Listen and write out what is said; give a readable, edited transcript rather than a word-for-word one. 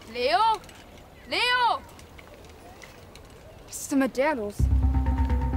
Leo? Leo! Was ist denn mit der los?